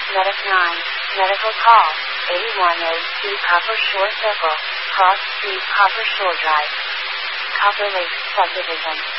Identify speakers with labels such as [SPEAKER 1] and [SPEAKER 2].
[SPEAKER 1] Medic 9, medical call, 8102 Copper Shore Circle, Cross Street, Copper Shore Drive, Copper Lake Subdivision.